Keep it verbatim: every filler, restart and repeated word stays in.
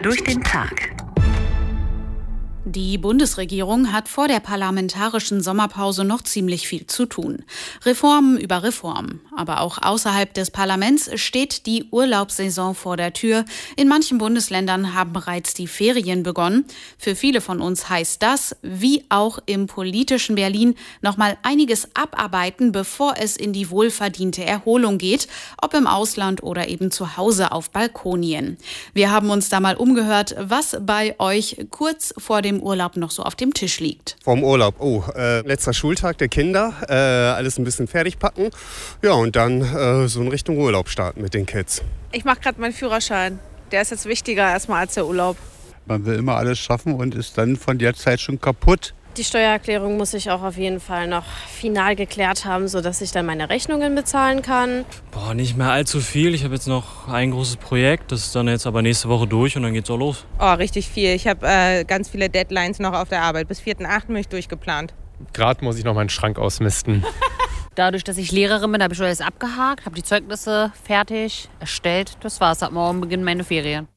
durch den Tag. Die Bundesregierung hat vor der parlamentarischen Sommerpause noch ziemlich viel zu tun. Reformen über Reformen. Aber auch außerhalb des Parlaments steht die Urlaubssaison vor der Tür. In manchen Bundesländern haben bereits die Ferien begonnen. Für viele von uns heißt das, wie auch im politischen Berlin, nochmal einiges abarbeiten, bevor es in die wohlverdiente Erholung geht, ob im Ausland oder eben zu Hause auf Balkonien. Wir haben uns da mal umgehört, was bei euch kurz vor dem Urlaub noch so auf dem Tisch liegt. Vorm Urlaub, oh, äh, letzter Schultag der Kinder, äh, alles ein bisschen fertig packen, ja und dann äh, so in Richtung Urlaub starten mit den Kids. Ich mache gerade meinen Führerschein, der ist jetzt wichtiger erstmal als der Urlaub. Man will immer alles schaffen und ist dann von der Zeit schon kaputt. Die Steuererklärung muss ich auch auf jeden Fall noch final geklärt haben, sodass ich dann meine Rechnungen bezahlen kann. Boah, nicht mehr allzu viel. Ich habe jetzt noch ein großes Projekt, das ist dann jetzt aber nächste Woche durch und dann geht's auch los. Oh, richtig viel. Ich habe äh, ganz viele Deadlines noch auf der Arbeit. Bis vierten achten bin ich durchgeplant. Gerade muss ich noch meinen Schrank ausmisten. Dadurch, dass ich Lehrerin bin, habe ich schon alles abgehakt, habe die Zeugnisse fertig, erstellt. Das war's, ab morgen beginnen meine Ferien.